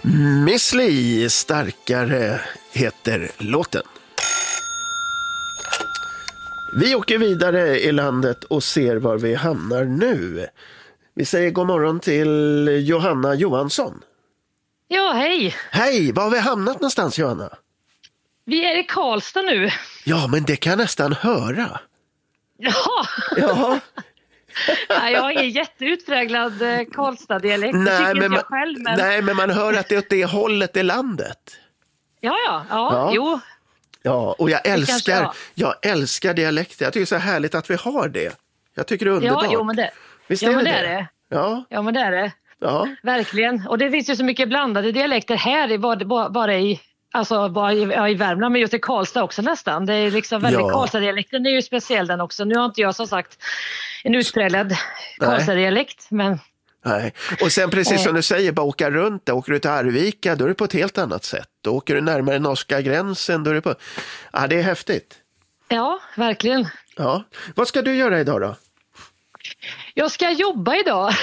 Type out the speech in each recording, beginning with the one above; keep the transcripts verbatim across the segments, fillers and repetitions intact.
Miss Li, starkare heter låten. Vi åker vidare i landet och ser var vi hamnar nu. Vi säger god morgon till Johanna Johansson. Ja, hej. Hej, var har vi hamnat någonstans, Johanna? Vi är i Karlstad nu. Ja, men det kan jag nästan höra. Ja. Ja. Ja, jag har ingen jätteutpräglad eh, Karlstad-dialekt. Det tycker inte jag själv. Men... Nej, men man hör att det är åt det hållet i landet. Ja, ja, ja, Ja. jo. Ja, och jag älskar, jag. jag älskar dialekter. Jag tycker det är så härligt att vi har det. Jag tycker det är underbart. Ja, jo, men det, Visst ja, är men det? det är det. Ja, Ja, men det är det. ja. Verkligen. Och det finns ju så mycket blandade dialekter här, i, bara, bara i... Alltså bara i, ja, i Värmland, men just i Karlstad också nästan. Det är liksom väldigt, Ja. Karlstad-dialekten är ju speciell den också. Nu har inte jag som sagt en utpräglad Karlstad-dialekt, men... Nej. Och sen precis som du säger, bara åka runt där. Åker du till Arvika, då är det på ett helt annat sätt. Då åker du närmare norska gränsen, då är det på... Ja, det är häftigt. Ja, verkligen. Ja. Vad ska du göra idag då? Jag ska jobba idag.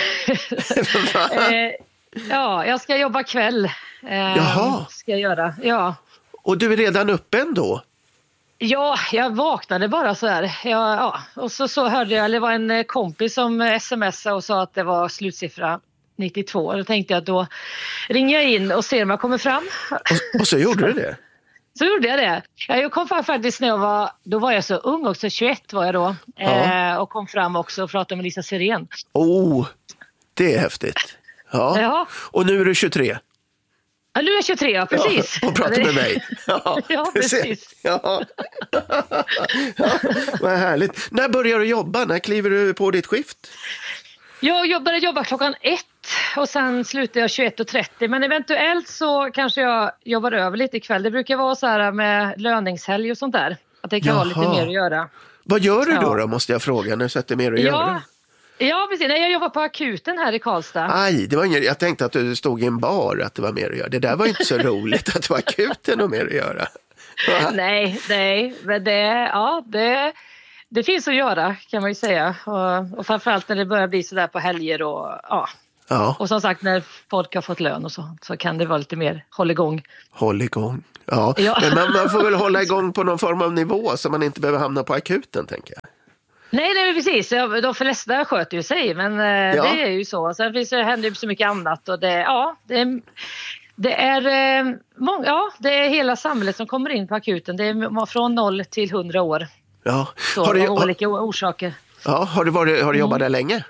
eh, ja, jag ska jobba kväll. Eh, Jaha. Ska jag göra, ja. Och du är redan uppe ändå? Ja, jag vaknade bara så här. Jag, ja. Och så, så hörde jag, eller det var en kompis som smsade och sa att det var slutsiffra nittiotvå. Då tänkte jag att då ringer jag in och ser om jag kommer fram. Och, och så gjorde du det? Så gjorde jag det. Jag kom fram faktiskt när jag var, då var jag så ung också, tjugoett var jag då. Ja. Eh, och kom fram också och pratade med Lisa Sirén. Oh, det är häftigt. Ja. Ja. Och nu är du tjugotre? Ja, nu är jag tjugotre, ja, precis. Ja, och pratar med mig. Ja, ja precis. Ja. Ja, vad härligt. När börjar du jobba? När kliver du på ditt skift? Jag jobbade jobba klockan ett och sen slutar jag tjugoett och trettio. Men eventuellt så kanske jag jobbar över lite ikväll. Det brukar vara så här med löningshelg och sånt där. Att det kan Jaha. vara lite mer att göra. Vad gör du då, Ja. då måste jag fråga, när du sätter mer att Ja. göra? Ja, precis. Nej, jag jobbar på akuten här i Karlstad. Aj, det var ingen, jag tänkte att du stod i en bar, att det var mer att göra. Det där var inte så roligt att det var akuten och mer att göra. Va? Nej, nej. Men det, ja, det, det finns att göra kan man ju säga. Och, och framförallt när det börjar bli så där på helger och ja. Ja, Och som sagt när folk har fått lön och så, så kan det vara lite mer håll igång. håll igång. Ja, Ja. men man, man får väl hålla igång på någon form av nivå så man inte behöver hamna på akuten, tänker jag. Nej, nej precis. Ja, de flesta sköter ju sig, men eh, Ja. det är ju så. Sen finns det, händer ju så mycket annat och det, ja, det, det är eh, många, ja, det är hela samhället som kommer in på akuten. Det är från noll till hundra år. Ja. Så, Har du, av olika orsaker. ja, har du, varit, har du jobbat där länge?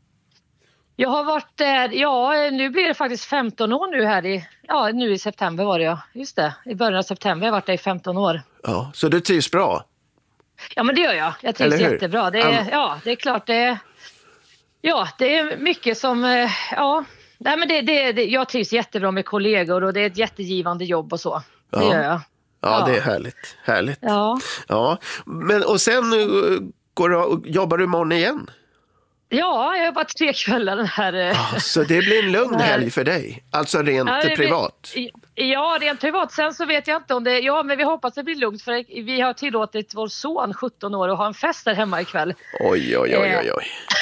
Jag har varit där, ja nu blir det faktiskt femton år nu här i, ja nu i september var det ja. Just det, i början av september har jag varit där i femton år. Ja, så du trivs bra? Ja men det gör jag, jag trivs Eller hur? jättebra. Det är, Am- ja det är klart det är, ja det är mycket som, eh, ja, nej men det, det, det, jag trivs jättebra med kollegor och det är ett jättegivande jobb och så. Det Ja. gör jag. Ja, Ja. det är härligt. Härligt. Ja. Ja, men och sen uh, går du, och jobbar du imorgon igen? Ja, jag har jobbat tre kvällar den här. eh, Ja, så det blir en lugn helg för dig? Alltså rent Ja, det blir- privat? Ja, rent privat. Sen så vet jag inte om det... Ja, men vi hoppas det blir lugnt för vi har tillåtit vår son sjutton år att ha en fest där hemma ikväll. Oj, oj, oj, oj, oj.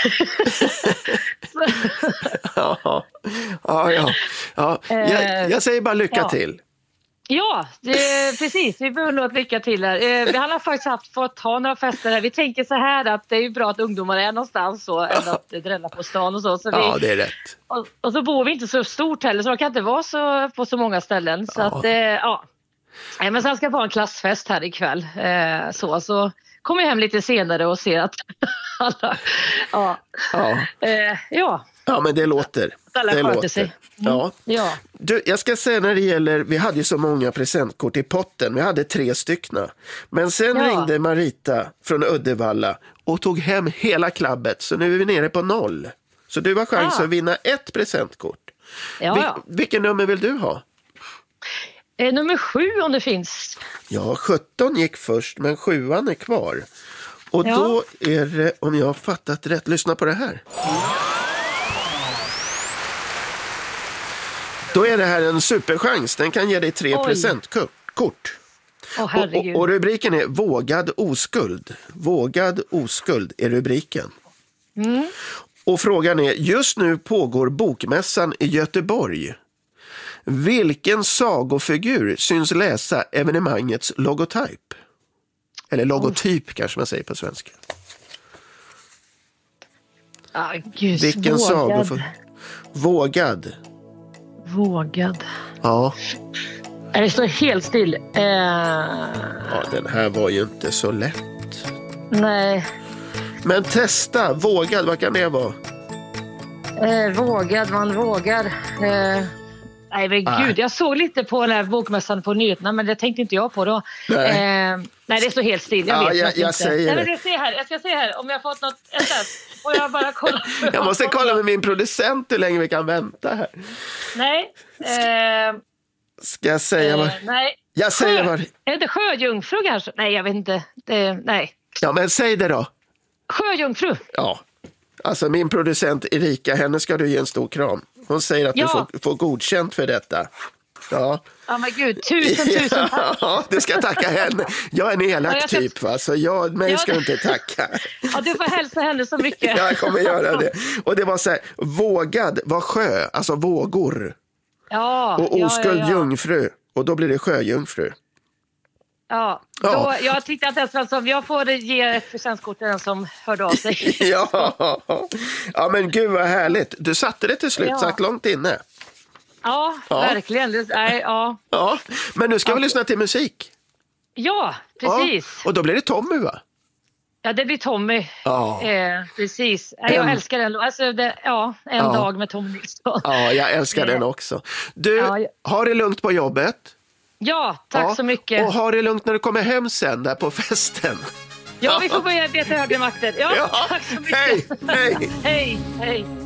ja, ja, ja. ja. Jag, jag säger bara lycka ja. till. Ja, det, precis. Vi behöver nog ett lycka till här. Eh, Vi har faktiskt haft fått ha några fester här. Vi tänker så här att det är ju bra att ungdomar är någonstans så, än att drälla på stan och så. så vi, Ja, det är rätt. och, och så bor vi inte så stort heller så de kan inte vara så, på så många ställen. Så Ja. att, eh, ja. Nej, men sen ska jag få en klassfest här ikväll. Eh, så, så kommer jag hem lite senare och ser att alla... Ja. Ja. Eh, ja. Ja, men det låter. Alla det sköter låter. sig. Mm. Ja. Ja. Du, jag ska säga när det gäller, vi hade ju så många presentkort i potten, vi hade tre styckna. Men sen Ja. ringde Marita från Uddevalla och tog hem hela klabbet, så nu är vi nere på noll. Så du har chans Ah. att vinna ett presentkort. Ja, Vil- ja. vilken nummer vill du ha? Eh, nummer sju om det finns. Ja, sjutton gick först, men sjuan är kvar. Och Ja. då är det, om jag har fattat rätt, lyssna på det här. Då är det här en superchans. Den kan ge dig tre Oj. presentkort. Åh Och, herregud. och, och rubriken är Vågad oskuld. Vågad oskuld är rubriken. Mm. Och frågan är, just nu pågår bokmässan i Göteborg. Vilken sagofigur syns läsa evenemangets logotyp? Eller logotyp oh. kanske man säger på svenska. Ah, gud, Vilken sagofigur? Vågad. Vågad. Ja. Det står helt still. Eh... Ja, den här var ju inte så lätt. Nej. Men testa, vågad, vad kan det vara? Eh, vågad, man vågar. Eh... Nej men Nej. gud, jag såg lite på den här bokmässan på nyheterna, men det tänkte inte jag på då. Nej, eh, nej det står helt still, jag ja, vet jag, inte. jag säger nej, men det. Se här, jag ska se här om jag har fått något sms. Och jag bara kolla. Jag måste kolla med min producent hur länge vi kan vänta här. Nej. Eh, ska jag säga eh, vad? Nej. Jag säger Sjö, vad? är det sjöjungfru kanske? Nej, jag vet inte. Det, nej. Ja, men säg det då. Sjöjungfru. Ja. Alltså min producent Erika, henne ska du ge en stor kram. Hon säger att ja. du får, får godkänt för detta. Ja. Ja men gud, tusen tusen tack. Ja, du ska tacka henne. Jag är en elak ja, ska... typ va, så jag, mig ja, ska du inte tacka. Ja, du får hälsa henne så mycket. Jag kommer göra det. Och det var så här, vågad var sjö, alltså vågor. Ja. Och oskuld ja, ja, ja. jungfru. Och då blir det sjöjungfru. Ja, då, ja. jag tyckte att det som jag får ge ett förtjänstkort till den som hörde av sig. ja. ja, men gud vad härligt. Du satte det till slut, ja. satt långt inne. Ja, ja. verkligen. Det, nej, ja. ja, men nu ska vi lyssna till musik. Ja, precis. Ja. Och då blir det Tommy va? Ja, det blir Tommy. Ja. Eh, precis. Jag en... älskar den. Alltså, det, ja, en ja. dag med Tommy Nilsson. Ja, jag älskar den också. Du, ja, jag... har det lugnt på jobbet? Ja, tack ja. så mycket. Och har det lugnt när du kommer hem sen där på festen? Ja, vi får börja beta högre makter. Ja, ja. tack så mycket. Hej, hej. hej, hej.